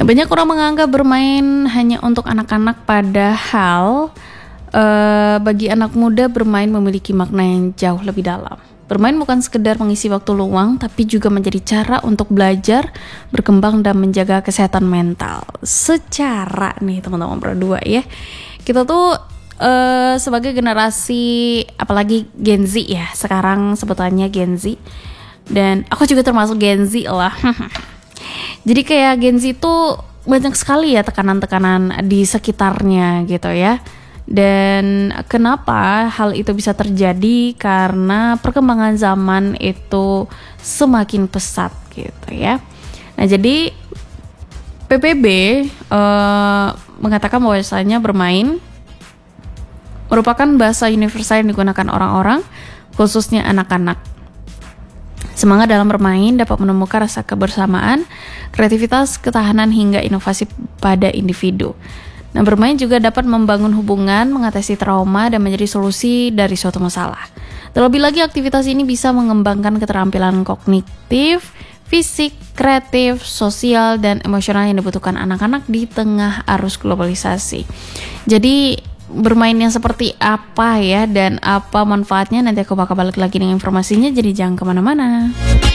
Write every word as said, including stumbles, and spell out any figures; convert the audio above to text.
Nah, banyak orang menganggap bermain hanya untuk anak-anak, padahal uh, bagi anak muda bermain memiliki makna yang jauh lebih dalam. Bermain bukan sekedar mengisi waktu luang, tapi juga menjadi cara untuk belajar, berkembang, dan menjaga kesehatan mental. Secara nih teman-teman berdua ya, kita tuh uh, sebagai generasi, apalagi Gen Z ya, sekarang sebutannya Gen Z, dan aku juga termasuk Gen Z lah. Jadi kayak Gen Z tuh banyak sekali ya tekanan-tekanan di sekitarnya gitu ya. Dan kenapa hal itu bisa terjadi? Karena perkembangan zaman itu semakin pesat gitu ya. Nah, jadi P B B uh, mengatakan bahwasanya bermain merupakan bahasa universal yang digunakan orang-orang, khususnya anak-anak. Semangat dalam bermain dapat menemukan rasa kebersamaan, kreativitas, ketahanan, hingga inovasi pada individu. Nah, bermain juga dapat membangun hubungan, mengatasi trauma, dan menjadi solusi dari suatu masalah. Terlebih lagi, aktivitas ini bisa mengembangkan keterampilan kognitif, fisik, kreatif, sosial, dan emosional yang dibutuhkan anak-anak di tengah arus globalisasi. Jadi, bermain yang seperti apa ya, dan apa manfaatnya, nanti aku bakal balik lagi dengan informasinya, jadi jangan kemana-mana.